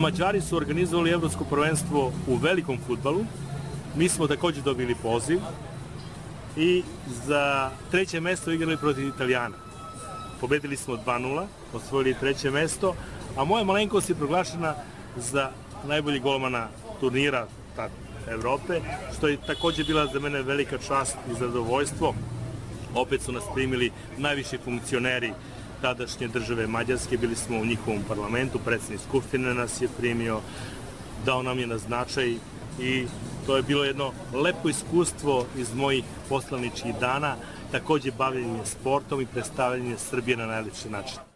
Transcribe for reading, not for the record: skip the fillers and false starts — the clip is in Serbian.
Mađari su organizovali evropsko prvenstvo u velikom fudbalu. Mi smo također dobili poziv i za treće mesto igrali protiv Italijana. Pobedili smo 2-0, osvojili treće mesto, a moja malenkost je proglašena za najbolji golmana turnira Evrope, što je također bila za mene velika čast i zadovoljstvo. Opet su nas primili najviši funkcioneri tadašnje države Mađarske, bili smo u njihovom parlamentu, predsjednik Skupštine nas je primio, dao nam je na značaj i to je bilo jedno lepo iskustvo iz mojih poslaničkih dana, također bavljenje sportom i predstavljanje Srbije na najlepši način.